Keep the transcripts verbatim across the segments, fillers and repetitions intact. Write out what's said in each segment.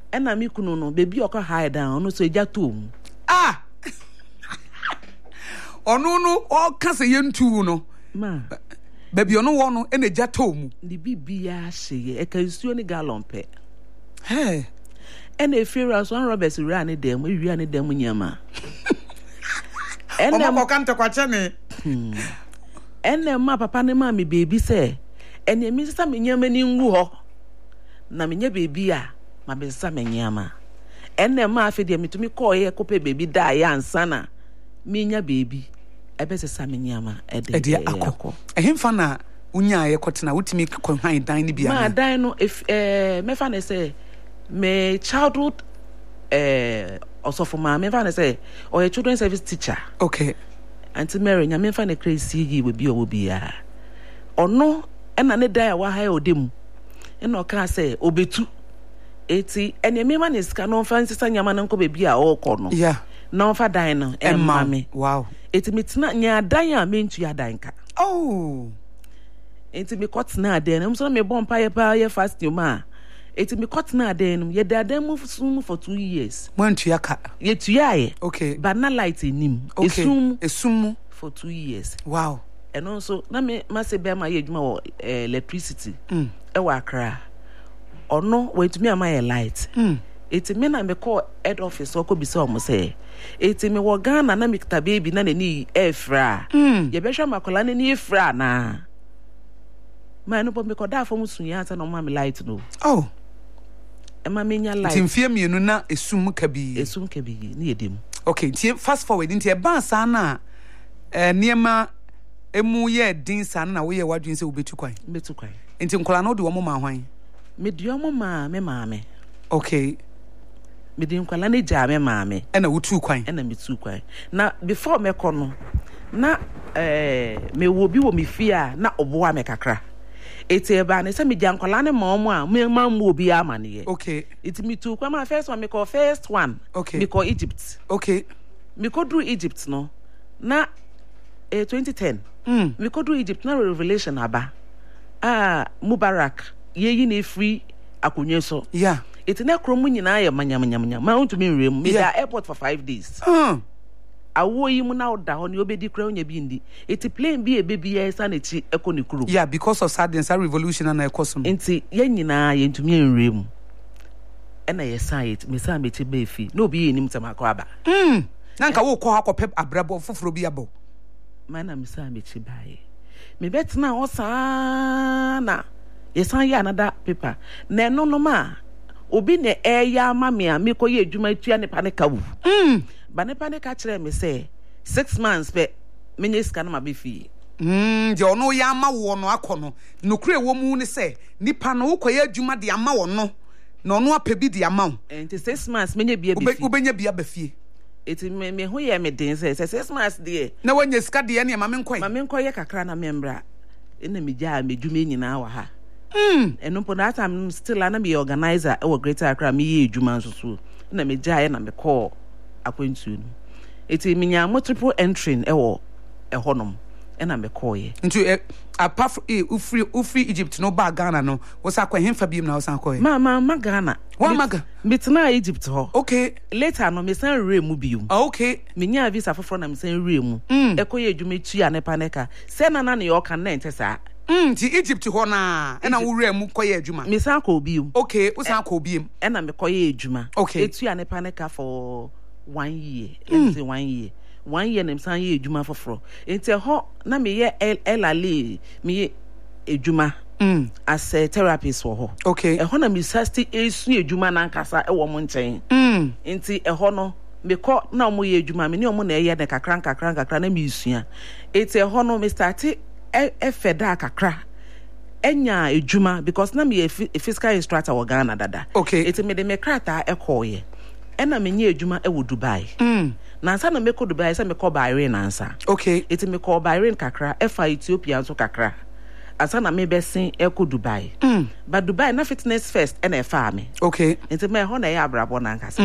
ena me kunu no baby oka hide down no so eja tom ah ono no o kase yentu no ma baby ono wo no ena eja tom di bibia hye e ka nsuo ni gallon pe hey ena efira so Roberts wi ane dem wi ane dem nyama ena mo kanta kwa chene ena ma papa ne ma me baby say ena mi sisa me nyama ni nwu ho na me nya baby a ma be sisa me nyama ena ma afi de metumi call ye kope baby da ya ansana me nya baby ebe sisa me nyama e de akọ ehemfa na unya ye kotena wutimi kwanhan dan ni bia ma dan no if eh me fa na say me childhood eh also for ma me fa na say or a children service teacher okay Auntie Mary nya me fa na crazy yi we bi o bi a ono ena ne dan wa ha odem ena o ka say obetu eti ene me ma ne ska no fa nsisa nyama na nko bebi a o kọ no yeah na fa dan no emma me wow eti metina nya dan a me ntu ya dan ka oh eti me kotna dan no so me bon pa ye pa ye fast you ma eti me kotna dan no ye dadan mu sum for two years mo ntu ya ka ye tu ya ye okay banana light enim okay. esum esum for two years wow and also na me ma se be ma ye djuma wo electricity mm. e wa Accra ono we tu me ama ye light mm. eti me na me call head office o ko bi se o mo se eti me wo Ghana na me kita baby na ni e fra mm. ye be hwa makola na ni e fra na ma no bo me ko da fo musu ya ta no ma me light no oh e ma me nya light timfie mienu na esum ka bi esum ka bi ni edem okay tie fast forward ntie ba sa na eh niema emu ye din sa na wo ye wadwin se obetu kwan betu kwan nti nkola no de wo ma hwan me di omo ma me ma me okay me di nkola na ja me ma me ena wutu kwan ena me tu kwan na before me kɔ no na eh me wo bi wo me fia na oboa me kakra eti eba ne se me ja nkola ne ma omo a me ma mo obi ama ne ye okay eti me tu kwa ma first one me call first one okay me call Egypt okay me ko do Egypt no na eh twenty ten mm me ko do Egypt na revelation aba ah Mubarak ye yi na free akonye so yeah eti na krom nyina ya manyamanyamanya ma untumi nrem me da airport for five days uh awo yi mu na oda ho ne obedi kra onya bi ndi eti plane bi ebebi ya sa na chi ekoni kuro yeah because of sudden sa revolution na ekosom enti ye nyina ye ntumi nrem ena ye site me sa me chi be fi no obi enim tamako aba mm na nka wo kɔ ha kɔpɛ abrabo foforo bi abo mana me sa me chi bae me betina o sa na ye san ya another paper na no no ma obi ne eya ama me a me ko ye adwuma tua ne pa ne ka wu mm ba ne pa ne ka kire me say six months pe me ne sika no ma be fi mm je ono ya ama wo no akɔ no nokure wo mu ne say nipa no wo kɔ ye adwuma de ama wo no na ono apebi de ama wo enti six months me ne bia be fi obenya bia ba fie eti me me ho ye me den say six months de na wanya sika de ne ma me nkɔ ma me nkɔ ye kakra na membra ena me gya me dwuma nyina wa ha mm eno po that I'm still an be organizer e wo Greater Accra me ye adwuma nso so na me gya ye na me call akwantu no eti me nya multiple entry e wo e honom e na me call ye ntu apart from e ufri ufri Egypt no ba Ghana no wo sa kwa hemfa biem na wo sa kwa ma ma ma Ghana wa maga bitna Egypt ho okay later no me san re mu bium okay me nya visa foforo na me san re mu mm. e ko ye adwuma tu ya ne paneka se na na ne yo kan na ente sa mm ti Egypt ho na e na wo re mu koye adwuma me san ko bium okay wo san ko biem e na me koye adwuma okay etu ya ne paneka for one year let me say one year one year nem san ye adwuma foforo enti ho na me ye elale me ye adwuma mm as a therapist wo ho okay e ho na me sasti esu adwuma na nkasa e wo mo nchen mm enti e ho no me ko na mo ye adwuma me ne omo na ye ne kakran kakran kakran na me isua enti e ho no me start e feda kakra enya adwuma because na me a physical instructor wo Ghana dada okay enti me de me krata e ko ye e na me nya adwuma e wo Dubai mm na nsa na me ko Dubai se me ko Bahrain na nsa okay enti me ko Bahrain kakra e fa Ethiopia nso kakra asa na me besin e ko Dubai mm but Dubai na fitness first e na e fa me okay enti me ho na ya abrabo na nkasa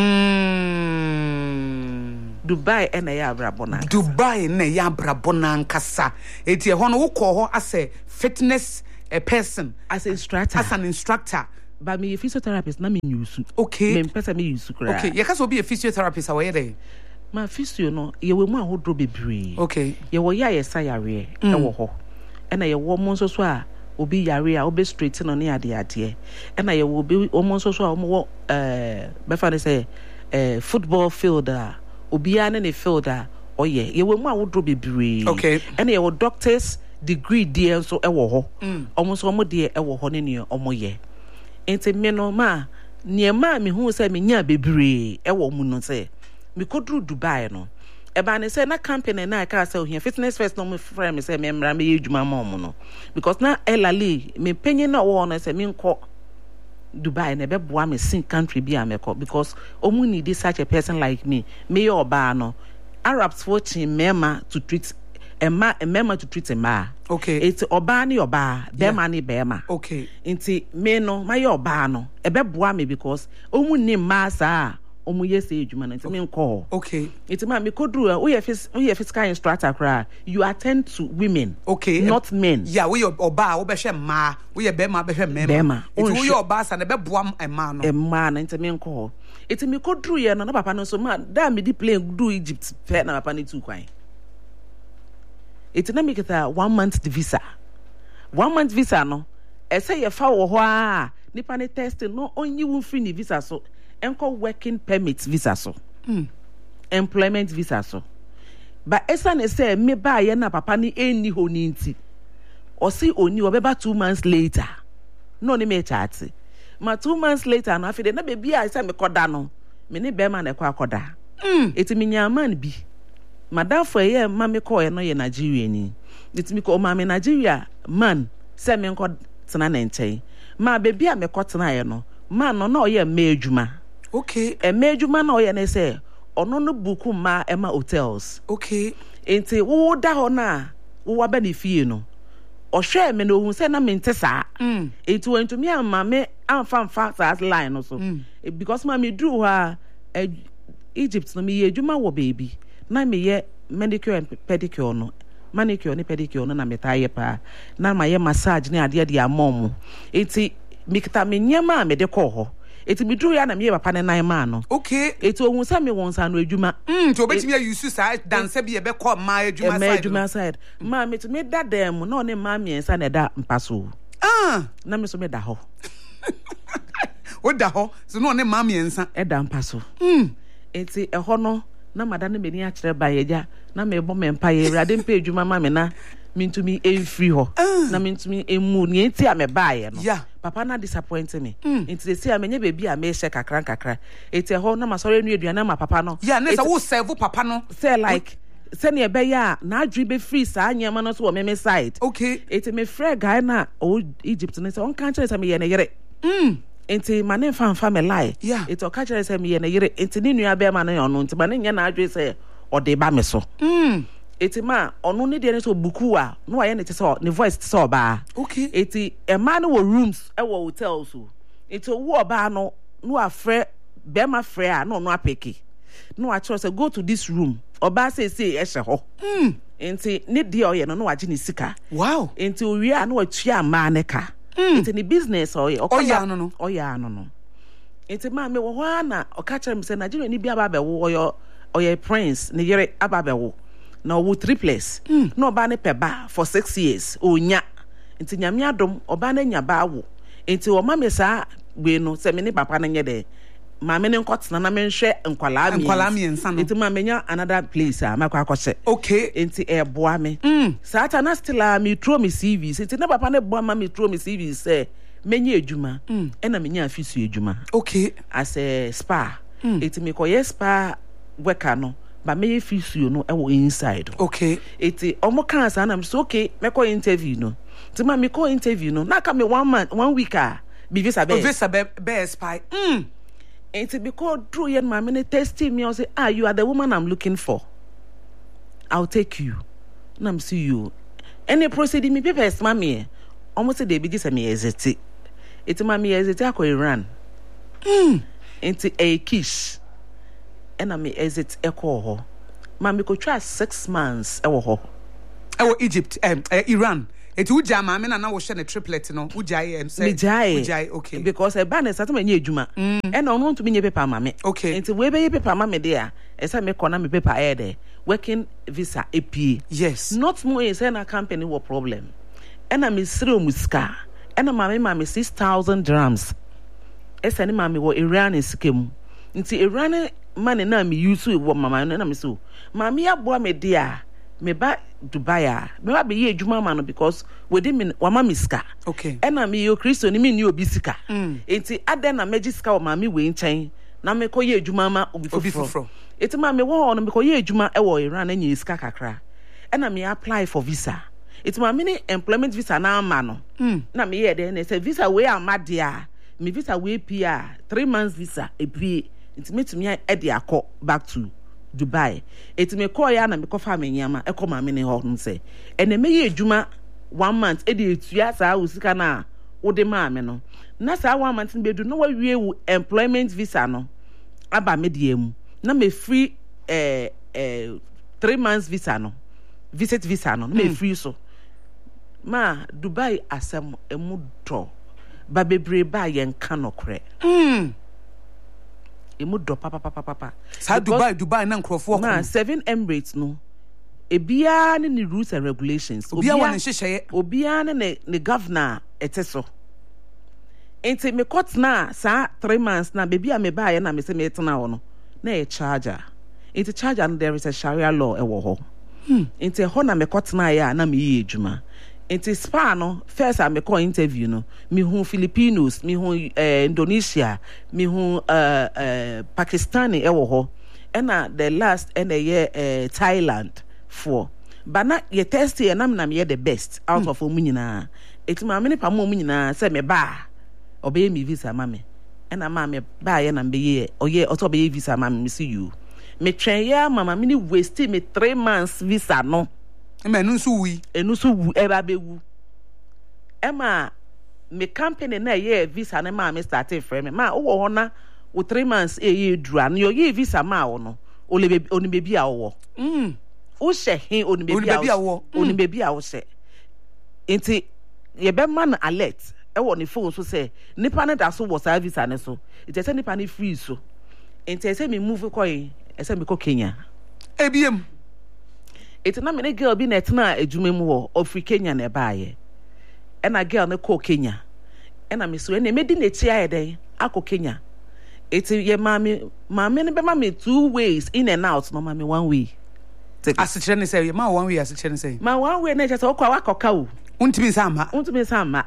mm Dubai e na ya abrabo na Dubai na ya abrabo na nkasa enti e ho no wo ko ho as a fitness a person as an instructor as an instructor but me physiotherapist na me use. Okay. Me pesa me use kura. Okay. You can so be a physiotherapist away there. Ma physio no ye we mu ahodro bebree. Okay. Ye wo ya ye sa yare e wo ho. E na ye wo mo nso so a obi yare a obi straight no ne ade ade. E na ye wo obi o mo nso so a mo eh be fa ne say eh football field a obi a ne ne field a oye ye we mu ahodro bebree. Okay. E na ye wo doctors degree there nso e wo ho. Omo nso omo de e wo ho ne ne omo ye. Enti me no ma niema me hu say me nya bebree e wo mu no say me kodru Dubai no eba ne say na company na ka say ohia fitness first no me friend me say me mra me edwuma ma omo no because na elali me penye na wo no say me nko Dubai na be boa me sin country bi ameko because omu need such a person like me me oba no Arabs watching mema to treat Emma mema to treat emma. Okay. It's oba ni oba, bema ni bema. Okay. Inti me no my oba no ebe boa me because omu ni ma sa omu ye say edwuma na nti me nko. Okay. Inti ma me kodru we phys we physical instructor kra you attend to women. Okay. Not men. Yeah, we oba wo be hwe ma, we bema be hwe mema. Bema. Inti we oba sa na be boa emma no. Emma na nti me nko. Inti me kodru ye no na papa no so ma da me di plane do Egypt fe na papa ni tu kwan. It's na make it a one month visa. One month visa no. E say ye fa wo ho a nipa ne test no onyi wo free ni visa so. Enko working permit visa so. Mm. Employment visa so. But esa ne say me ba ye na papa ni eni ho ni nti. O si oni obeba two months later. No ni me chat. Ma two months later no afide na baby a say me koda no. Me ni be ma na kwa koda. Mm. Eti me nyaman bi. Madam for ye mama ko e no ye Nigeria ni. Ditimi ko mama Nigeria man se me nko tena na nchen. Ma baby a me ko tena ye no. Man no na o ye me adwuma. Okay. E me adwuma na o ye ne se ono no buku ma ema hotels. Okay. Enti wo da ho na wo wa ba ne fie no. O hwe me no hu se na me nte saa. Mm. Enti won to me ama me amfa mfa saa line no so. Mm. E, because ma me dru ha e, Egypt no me ye adwuma wo baby. Na me ye manicure and pedicure no manicure ni pedicure no na me taye pa na ma ye massage ni ade ade amom enti mikita me nyema me de ko ho enti mi duru ya na me ye papa ne nan ma no okay enti ohun sa me won sa no adwuma mm to obetimi use sa dance bi e be ko ma adwuma side adwuma side ma me to me da dem no ne ma me ensa na da mpaso ah na me so me da ho o da ho so no ne ma me ensa e da mpaso mm enti e ho no na madane me ni a kire ba yeja na me bo me mpa ye urade mpa edwuma ma me na mintumi enfree ho na mintumi emu ni enti a me ba ye no yeah. Papa na disappoint me enti se se a menye bebi a me hye kakra kakra enti ho na masore nu aduana ma papa no yeah na say wo serve papa no say like say ne be ya na adwi be free sa anyama no so wo me side okay enti me frɛ guy na o Egypt ne say on kan kire say me ye ne yere mm enti mane fan fa me lie yeah enti o ka kire say me ye ne yere enti ni nua be ma no ono enti mane nya na adwi say o de ba me so mm eti ma ono ne de ne so buku a no wa ye ne te so ne voice te so ba okay eti e ma no wo rooms e wo hotels so eti wo oba no no afre be ma frɛ a no no apeki no a cho say go to this room oba say say e hye ho mm enti ne de o ye no no wa gi ne sika wow enti o wi a no atua ma ne ka enti ne business o ye o ya no no o ya no no enti ma me wo ho na o ka kire me say Nigeria ni bia ba be wo yo oye prince ne yere ababewo na wo triplets mm. na oba ne peba for six years onya nti nyame adom oba na nya ba wo nti o ma me sa gbe no se me ne papa na nye de ma me ne nkotena na me nhwe nkwala mi nkwala mi ensa no nti ma me nya another place a makwa akɔhye okay nti e boa me mm. sa ata na still a me throw me C V nti na papa ne boa ma me throw me C V se menye adwuma mm. e na menya afisu adwuma okay as a spa mm. nti me koye spa worker no ba me fisu no e wo inside okay eti omo kan sa na me so okay me ko interview no ti ma me ko interview no na ka me one month one week a bi visa be visa be be spy mm eti because through yen ma me testing me I say ah you are the woman I'm looking for I'll take you na me see you any proceed me papers ma me omo say dey be just me exit eti ma me exit akọ Iran mm enti a kiss and I me exit echo ho. Ma me ko try six months e wo ho. E wo Egypt um, uh, Iran. Eti uja maame na na wo hye ne triplet no uja e say uja okay because e ba na sata manye adwuma e na ono ntumi nye paper maame okay enti we be ye paper maame de a e say me kona me paper e de working visa A P A yes not more is na company wo problem e na me sire omuska e na maame maame six thousand dirhams e say ni maame wo Iran sikemu nti Iran money na me use wo mama na me so maame ya boa me de a me ba Dubai a me ba be ye adwuma ma no because we dey me wa ma miska okay e na me yo Kristo ni me ni obi sika enti ade na magiska o ma me we nchen na me ko ye adwuma ma obi foforo enti ma me wo no me ko ye adwuma e wo Iran na nya sika kakra e na me apply for visa enti ma me ni employment visa na ama no na me ye de na say visa we amade a me visa we P A three months visa e pie enti metumi e de akọ back to Dubai. Eti me call ya na me kofa me nyama e ko ma me ne ho no se. Ene me ye adwuma one month e de etua saa usika na wo de ma me no. Na saa one month be do no wa wie wu employment visa no. Aba me de emu. Na me free eh eh three months visa no. Visit visa no. Me free so. Ma Dubai asem emu do. Ba bebre ba ye nka no kre. Mm. Emu do papa papa papa sa Dubai Dubai na nkrofo na seven Emirates no ebia ne ne rules and regulations obia wa ne hyehyeye obia ne ne, ne governor eteso enti me court na sa three months na baby a me ba ye na me se me tena ho no na e charger enti charger no there is a Sharia law e wo ho hmm enti ho na me court na ya na me yi adwuma enti spa no first I me call interview no me hu Filipinos me hu uh, Indonesia me hu uh, uh, Pakistani e wo ho na the last and the year uh, Thailand for but na ye test ye na me ye the best out mm. of omu nyina eti ma me ne pa mo omu nyina se me ba obey me visa ma me na ma me ba ye na me ye oye oto obey visa ma me see you me twen ya mama me ni waste me three months visa no me nu so wi enu so wu e ba be wu e ma me company na ye visa na ma me start frame me ma wo ho na wo three months e ye dura no ye visa ma wo no o le be oni bebi a wo mm o she hin oni bebi a wo oni bebi a wo she enti ye be man alert e wo ni phone so say nipa na da so wo sa visa ne so it say nipa ni free so enti say me move ko yi e say me ko Kenya e biem eti na me ne girl bi na etena adwuma mu wo ofri Kenya na baaye e na girl ne ko Kenya e na me so e na me di na ti aye den akọ Kenya eti ye mami mami ne be mami two ways in and out no mami one way asichere ne say ma one way asichere ne say ma one way na je say okwa wakoka o untimi sa ma untimi sa ma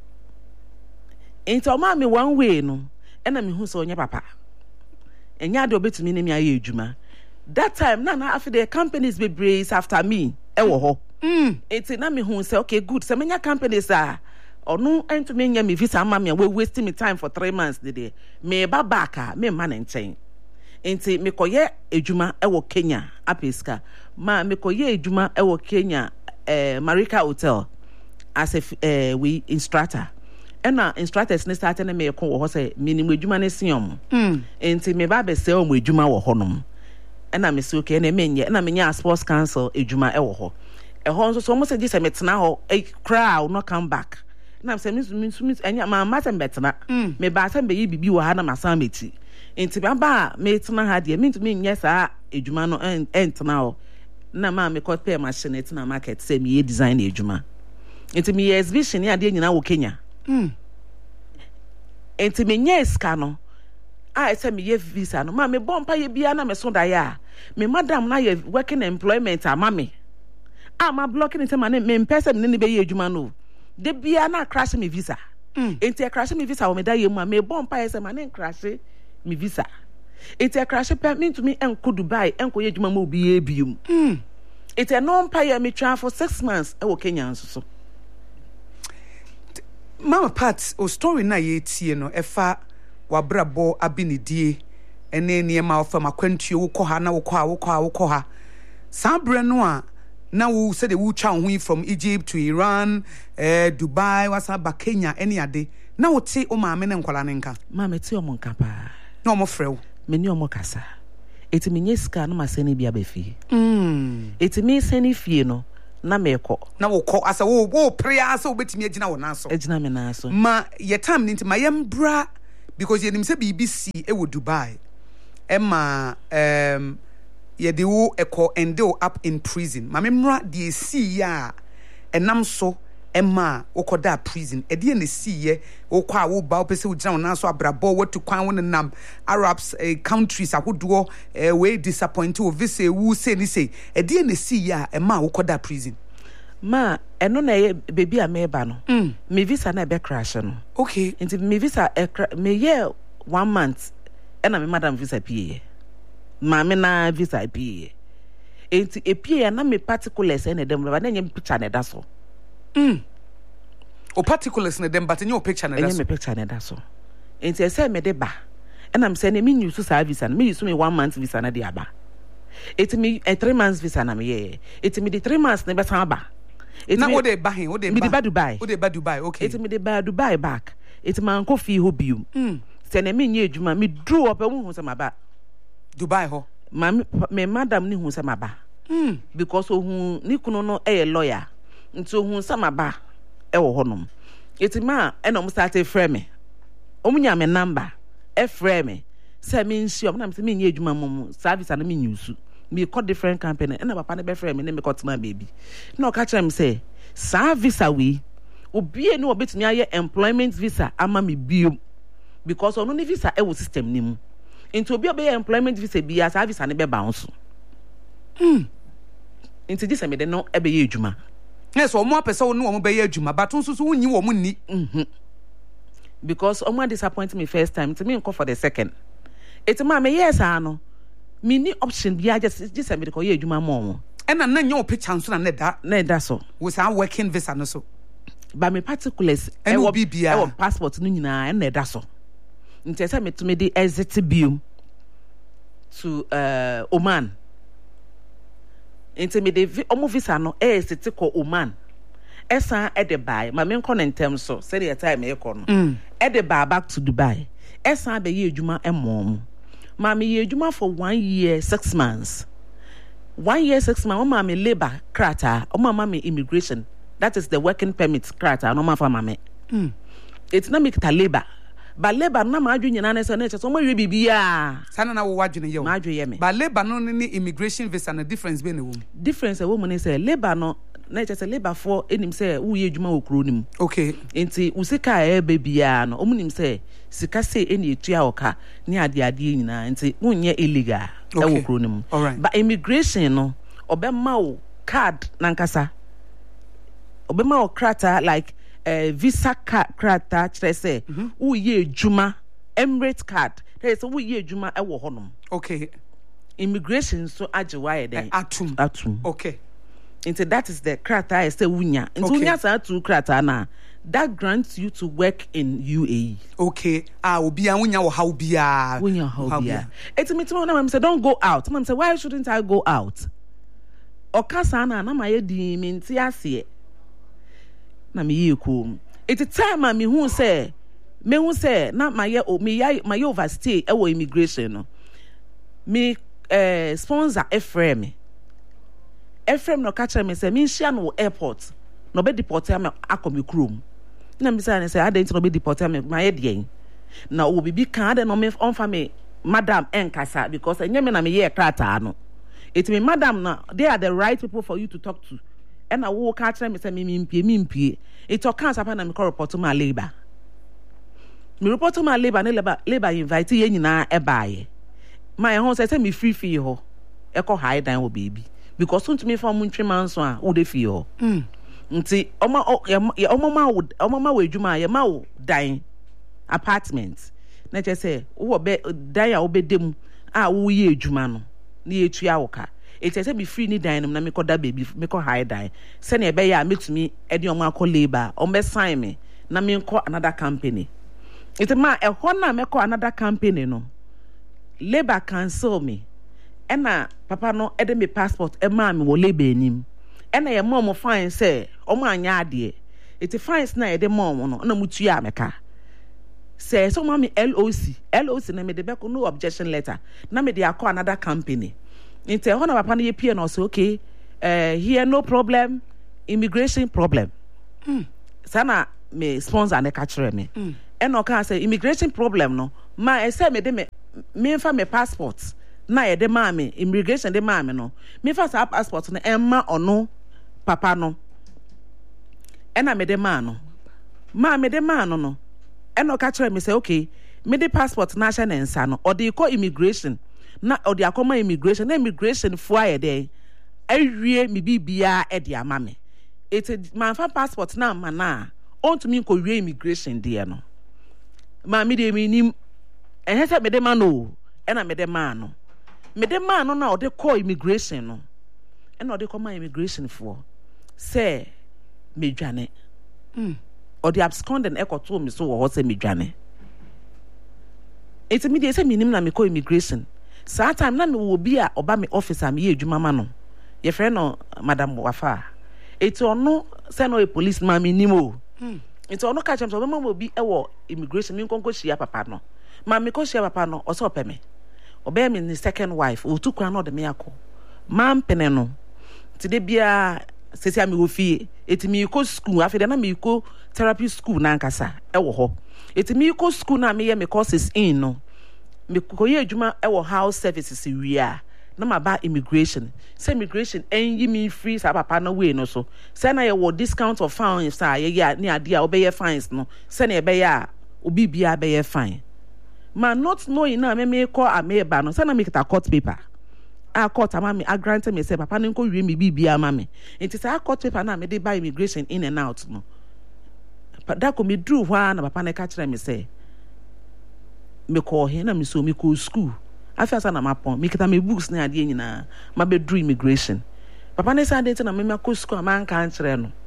enti o mami one way no e na me hu so onye papa enya de obetumi ne mi aye adwuma that time na na after the companies be brace after me e wo ho mm eti na me hu say okay good say menya companies are onu ento me nya me visa ama me we waste me time for three months de me ba back a me ma na nchen enti me koye adwuma e wo Kenya apeska ma me koye adwuma e wo Kenya eh Marika Hotel as a eh we instructor ena instructors ne start na me ko wo ho say minimum adwuma ne siom mm enti me ba be say o mo adwuma wo ho nom ena me so ke na me nye na me nya sports council adwuma e wo ho e ho nso so mo se gi se metena ho e crowd no come back na se me so me anya ma ma se betena me ba se be yi bibi wo ha na masam beti enti ba ba me tena ha de me ntumi nye sa adwuma no entena ho na ma me ko pay machine tena market se me ye design adwuma enti me ye exhibition ya de nyina wo Kenya mm enti me nye ska no I say me ye visa no ma me bompa ye bia na me so da ya me madam na ye working employment ama me ah ma blocking it ma me person ne ne be ye adwuma no de bia na crash me visa mm. enti crash me visa wo me da ye mu me bompa ye say ma ne crash me visa enti crash pe me to me enko Dubai enko ye adwuma ma obi ye bium mm enti no mpa ye me twa for six months e wo Kenya nso so mama Pat o story na ye tie no e fa wabrabo abinidie ene niema ofa makwantuo wo kɔ ha na wo kɔ ha wo kɔ ha wo kɔ ha sabre no a na wo said they wo twa ho from Egypt to Iran eh Dubai wasa ba Kenya ene ade na wo te o maame ne nkwala ne nka maame te o mo nka pa na o mo frɛw me ni o mo kasa eti me nyeska no masene bia ba fie mm eti me sene fie no na meko na wo kɔ asa wo wo prayer so obetimi agina wo naso agina me naso ma ye time ninti ma yembra because ye nim se B B C e wo Dubai emma um ye de wo ekɔ ende up in prison ma memra de see ya enam so emma wokoda prison e de ne see ye wo kwa wo ba opese wo gina wo naso abrabo watu kwan wo nam Arabs uh, countries ahodo uh, we disappoint wo visa wo say ni say e de ne see ya emma wokoda prison ma eno na ye baby a meba no mm. me visa na be crash no okay nti me visa e me ye one month e na me madam visa pie ma me na visa pie enti e pie na me particulars e na dem ba na nyem picture na da so mm o particulars na dem but nyem picture na da so nyem picture na da so enti e say me de ba e na me say na me use so visa me use me one month visa na de aba eti me a three months visa na me ye eti me de three months na be san ba na wo de ba hin wo de ba me de ba Dubai wo de ba Dubai okay eti me de ba Dubai back eti man ko fi ho bium mm se na me nye adwuma me draw up e hu se maba Dubai ho ma me madam ni hu se maba mm because ohun ni kunu no e lawyer nti ohun se maba e wo honom eti ma e no mo start e frame me omunya me number e frame me se me nsi om na me se me nye adwuma mom service na me nyusu me call different company and papa ne be frame me ne me kotema baby na o ka kire me say sa visa we obi e no obetumi aye employment visa ama me biom because ono ne visa e wo system ni mu into obi obey employment visa bia sa visa ne be bounce mm into this me de no e be ye adwuma yes o mo apese wo no mo be ye adwuma but nso so wonyi wo mo ni mhm because omo disappoint me first time to me nko for the second it ma me yes ano me ni option bia just just me de ko ye adwuma mo and na nyo picture nso na ne da na da so we say working visa no so ba me particulars e wo bibia e wo passport no nyina na da so nti say me to me de exit biom to uh Oman nti me de omo visa no e exit ko Oman esa e de buy ma me nko na ntem so say the time e ko no mm e de buy back to Dubai esa be ye adwuma e mom ma me ye adwuma for one year six months one year six months o ma me labor krata o ma me immigration that is the working permit krata no ma fa ma me mm it's not make ta labor ba labor na ma adwo nyina na se na che so mo we bibia sana na wo wadwene ye ma adwo ye me ba labor no ni immigration visa na difference be na wo difference e wo mo ne say labor no na che say labor for enim say wo ye adwuma wo kro nim okay enti usika e be bia no omunim say sika say eni etua oka ni ade ade nyina enti wonye illegal e wo kro nim ba immigration no obema wo card nankasa obema wo krata like uh, visa card krata kire say wo ye adwuma Emirates card there say wo ye adwuma e wo honom okay immigration so ajewaye den atum atum okay into that is the krata I say wunya into okay. wunya sa tu krata na that grants you to work in U A E okay ah obi an wunya wo how bia wunya how bia it me tell na say don't go out mama say why shouldn't I go out okasa na na maye di me nti ase na me ye ko it time ma me hu say me hu say na maye o me ya maye overstay e wo immigration no me eh sponsor Ephraim me Ephraim no catch me say me nhia no airport no be deport am akomi krom na me say say ade no be deport am maye de na o bibi kan ade no me on fa me madam enkasa because enye me na me ye krata no it me madam na they are the right people for you to talk to and I wo catch me say me mpie me mpie it o kan sapa na me report to my labor me report to my labor na labor labor invite ye nyina e baaye my home say say me free fee ho e ko high down wo baby because soon to me from ntweman so a wo de fee ho mm nti oma oma ma wo oma ma wo adwuma ye ma wo dan apartment na che say wo be dan a wo be dem a wo ye adwuma no na ye tua wo ka it say be free ni dan na me ko da baby me ko high dan se na e be ya metumi e de oma ko labor o me sign me na me ko another company it ma e ho na me ko another company no labor cancel me ena papa no e de me passport e ma me wo labor enim ena ye mom fine say o ma anya ade it fines na e de mom no na mutua ameka say so ma me L O C L O C na me de be ko no objection letter na me de akọ another company inte ho na papa no ye pie no say okay uh here no problem immigration problem. Mm. Sana me sponsor ne catch me. Mm. And okay, say immigration problem no. Ma I say me de me me fa me passport. Na ye de ma me immigration de ma me no. Me fa sa passport no emma ono papa no. Ena me de ma no. Ma me de ma no no. And okay, me say okay. Me de passport na sha ne nsa no. Or dey call immigration. Na or dey akoma immigration. Na immigration fo aye dey. Awie me bibia e de ama me. It man fa passport na ma na. On to me ko wie immigration dey no. Ma me de me nim ehye se me de ma no. E na me de ma no. Me de ma no na o de call immigration no. E na o de call my immigration for. Say me dwane. Mm. Or the absconding echo to me so or say me dwane. It's me dey say me nim na me call immigration. Sa time na me wo bi a oba me officer me ye adwuma ma no. Ye friend no Madam Wafa. It's ono say no a policeman me nim o. Mm. It's ono catch am so be mo bi e wo immigration me nkonko hia papa no. Ma me ko hia papa no o so pe me. Obe me ni second wife o tu kura no de me akọ. Ma mpene no. Ti de bia sesi ami wo fie. Eti mi ko school afi de na mi ko therapy school na nkasa e wo ho. Eti mi ko school na me ye me courses in no. Me ko ye adwuma e wo house services wi a. Na ma ba immigration. Say immigration enyi me free sa papa no we no so. Say na ye wo discount of fines sa ye ya ni ade a obeye fines no. Say na ye be ya obi bia be ye fine. Man not knowing na me me call ameba no. Say na me kita court paper. A court ama me a grant me say papa no ko wie me bibia ama me. Enti say a court paper na me dey buy immigration in and out no. But that ko me drew hwa na papa na ka kire me say me call he na me so me ko school. After sana mapon me kita me books na ade nyina ma be drew immigration. Papa na say ade na me ma ko school ma kan kire no.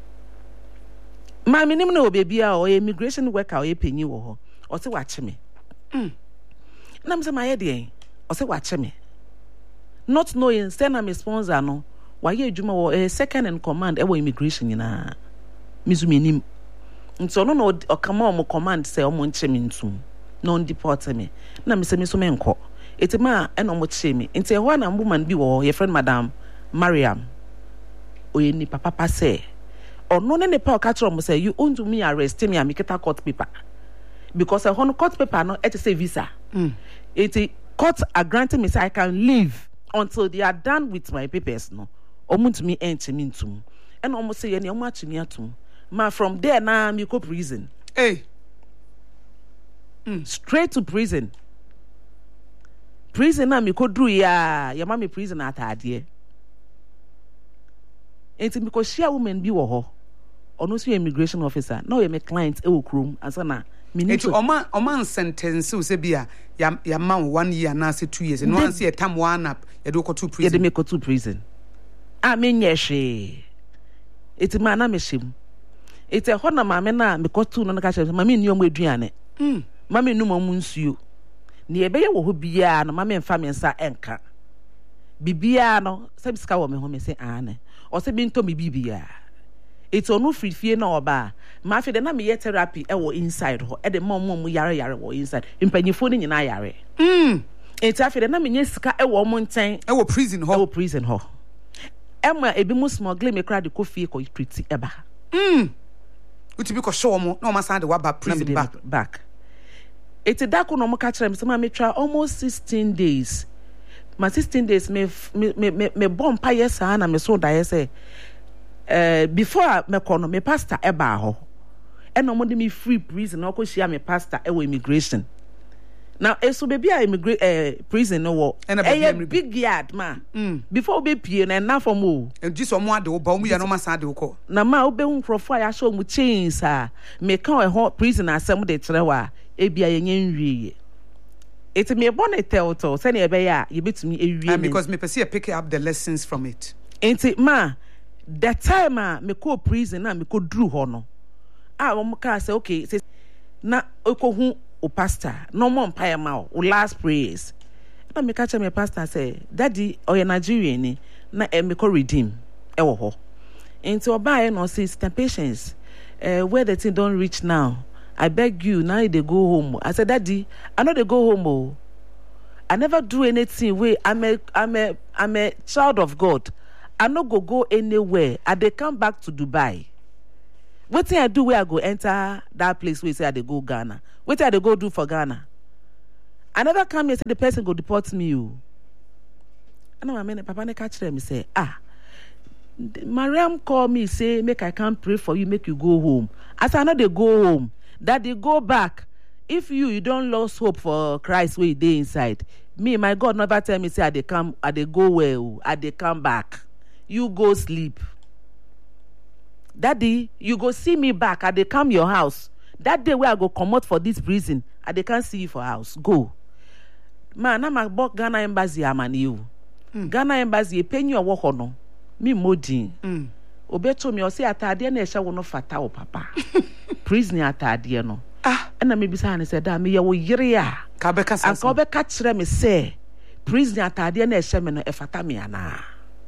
Ma me nim na obebia o immigration worker o ye penyi wo ho. O se wa che me. Mm. Na me say ma ye de o se wa che me. Not knowing say na me sponsor no wa ye adwuma wo eh, second in command e wo immigration nyina mizumi nim nso no no o kama o mo command say o mo nche me ntum no deport me na me say me so me nko etima e no mo che me nti e ho na woman bi wo your friend Madam Mariam oye ni papa pa say ono ne ne pa o catch mo say you own to me arrest me am kita court paper because e ho court paper no e say visa mm. It court are granting me say I can leave until they are done with my papers no omu to me enter me ntum and almost say any omu achi me atum ma from there na me go prison hey mm. Straight to prison prison na me ko dru ya ya ma me prison atade enti me ko share woman bi wo ho ono so immigration officer na o ye me client e wo krom asana Eti oma oma sentence u se bia ya ya man one year na say two years no one say tam one up ya do ko two prison ya de me ko two prison a me nyehwe eti ma na me him eti ho na ma me na me ko two no na ka che ma me ni omo aduane mm ma me numa mu nsuo ne ebe ye wo ho bia no ma me mfa me nsa enka bibia no se biska wo me ho me se ane o se bi nto me bibia eti onu frifie na oba ma fe de na me ye therapy e wo inside ho e de mom mom yare yare wo inside impanyifo ni nyina yare mm eti afi de na me nye sika e wo mo nten e wo prison ho e wo prison ho e ma ebi mu smuggle me kra de kofi ko pretty eba mm uti bi ko show mo na o ma san de wa ba prison back back eti da ko no mo ka kire me se ma me try almost sixteen days ma sixteen days me me me me bomb pa yes na me so da yes eh Uh, before me kono me pastor eba ho e no mo de me free prison no ko share me pastor e wo immigration now eso baby a immigrate uh, prison no wo e big yard ma mm. Before be pie na na for mo e ji so mo ade wo ba mo ya no ma sa ade wo ko na ma wo be hu crofo ya show mu chains a me kan e ho prison asem de kire wa e bia ye nwie it me born tell to say na e be ya ye betumi ewie because me person pick up the lessons from it enti ma that time a me ko prison na me ko dru ho no a wo ka say okay say na ko hu o pastor no mo empire ma o last prayers na me ka che me pastor say daddy oye Nigerian ni na e me ko redeem e wo ho enti oba e no say sister patience uh, where the thing don't reach now I beg you now they go home. I said daddy I know they go home oh. I never do anything way I'm a I'm a I'm a child of God. I no go go anywhere. I dey come back to Dubai. Wetin I do where I go enter that place where say I dey go Ghana? Wetin I dey go do for Ghana? I never come here say the person go deport me. You. I know my man, Papa ne catch them. Say, ah, Mariam call me say make I come pray for you, make you go home. As I know they go home, that they go back. If you you don't lose hope for Christ where they inside, me my God never tell me say I they come, I they go well, I they come back. You go sleep. Daddy, you go see me back. I they come your house. That day where I go come out for this prison, I they can't see you for house. Go. Man, I'm a book Ghana embassy. I'm an you. Mm. Ghana embassy, pay you a walk on no. Me modin. Mm. Obeto me, or say atadie na esha wono fata o papa. Prison atadie no. Ah, and I maybe say, said, that me ya wo yere ya. Kabeka sa. Anka obeka kire me say, prison atadie na esha me no e fata me ana.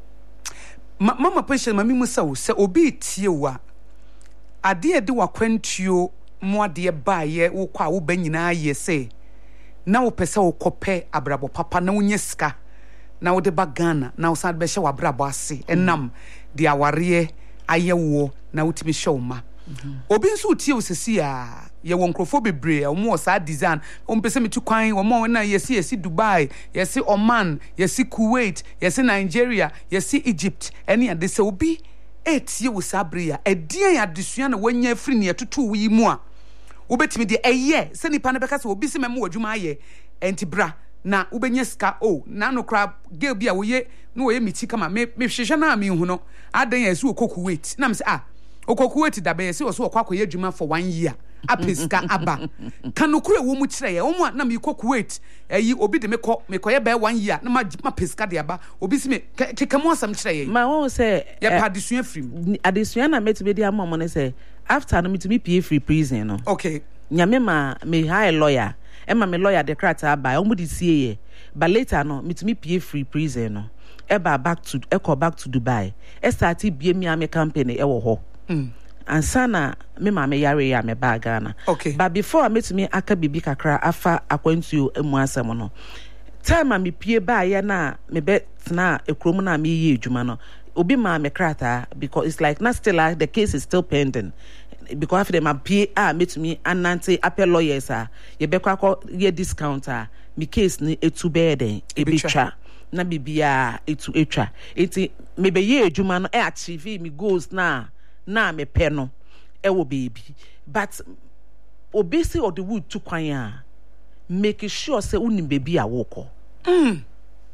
Ma, mama patient mami musa wo se obi tie wa. Ade de wa kwantuo mo ade ba ye wo kwa wo ba nyina ye se. Na wo pese wo kope abrabo papa na wo nyeska. Na wo de ba Ghana na wo san be hye wa abrabo ase. Enam de aware ayewo na wo timi hye ma. Obi nso tie wo sesi a ye won krofo bebre o mo sa design o mpese metu kwan o mo na yesi yesi Dubai, yesi Oman, yesi Kuwait, yesi Nigeria, yesi Egypt ene ade se obi etie wo sabria edien ya desua na wanya afiri ne etoto wo yi mu a wo betimi de eye se nipa na beka se obi se memo adwuma aye enti bra na wo benya ska o na no kra girl bia wo ye no wo ye miti kama me me hwehwe na me hu no adan ya se wo Kuwait na me se ah Okuwait da be ye se wo so kwa kwa ye adwuma for one year apeska aba kanokure wo mu kire ye wo mu na me Kuwait ayi obi de me kɔ me kɔ ye be one year na ma ma peska de aba obi se me keka mu asam kire ye ma won say ye pa adesua frim adesua na metime de amamo ne say after no metime pay free prison no okay nyame ma me hire lawyer e ma me lawyer de krata aba o mu di sie ye but later no metime pay free prison no e ba back to e call back to Dubai e start bie mi ame company e wo ho mm. And sana me ma me yare ya me ba Ghana. Okay. But before I met me aka bibi kakra afa akwantu emu asem no. Time me pie ba ya na me bet na ekrom na me ye adwuma no. Obi ma me krata because it's like not still like the case is still pending. Because after them a pie ah met me anante apel lawyers ah ye be kwa ye discount ah me case ni etu be den e betwa na bibia etu etwa. Eti me be ye adwuma no e achieve me goals na na me pe no e wo baby but obese or the wood to kwan a make sure say unim baby a woko mm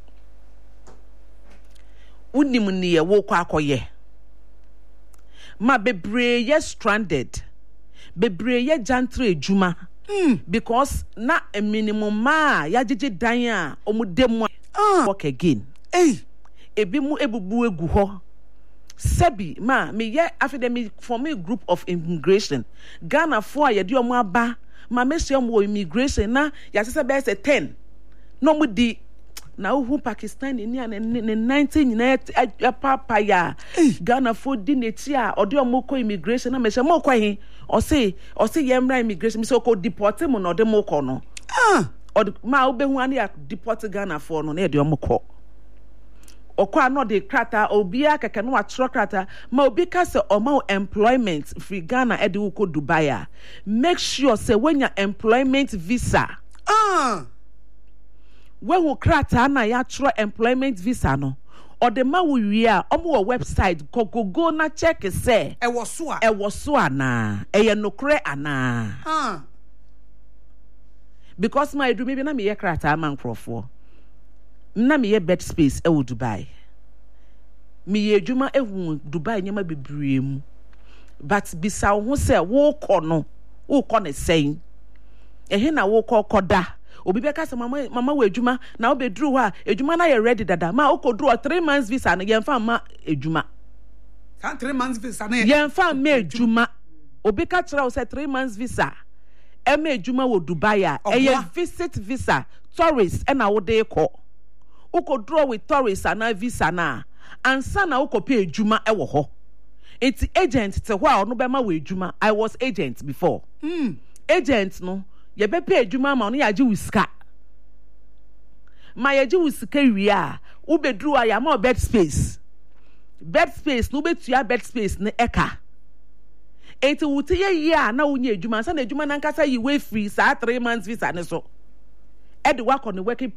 unim ni ye woko akoye ma bebre ye stranded bebre ye jantre ejuma mm because na a minimum ma ya jeje dan a omudemu uh. work again eh ebi mu ebubu egu ho Sebi ma me ye afidemi for me group of immigration Ghana for ye di omo aba ma me se omo immigration na ya se be se ten no mu di na who Pakistan ni an nineteen nyina papa ya Ghana for di neti a odi omo ko immigration na me se mo kwa hin o se o se ye mra immigration me se ko deport mo no de mo ko no ah ma obehu an ya deport Ghana for no na e de omo ko okwa no de krata obia keke no atro krata ma obi ka se omo employment free Ghana e de wo ko Dubai. Make sure say when your employment visa ah when wo krata na ya tro employment visa no or the ma wo wi a omo website go na check say e wo so a e wo so ana e ye nokre ana ah because my do maybe na me ye krata man crofo na me ye bed space e wo Dubai me ye adwuma e hu Dubai nyama bebree mu but bisa wo se wo kɔ no wo kɔ ne sen e he na wo kɔ kɔda obi be ka se mama mama wo adwuma na wo be duru ho a adwuma na ye ready dada ma wo kɔ duru three months visa na ye mfa ma adwuma kan three months visa na ye mfa ma adwuma obi ka kira wo se three months visa e ma adwuma wo Dubai a e ye visit visa tourist e na wo de kɔ uko draw with tourists and visa na ansa na uko pay ejuma e wo ho enti agent te ho a no be ma we ejuma I was agent before mm agent no ye be pay ejuma ma no ya ji wiska ma ya ji wiska wi a u be dru a ya ma bed space bed space no betua bed space ne eka enti wuti ye ye a na wonye adwuma sa na adwuma nankasa yi we free saa three months visa ne so e de wakọ ne working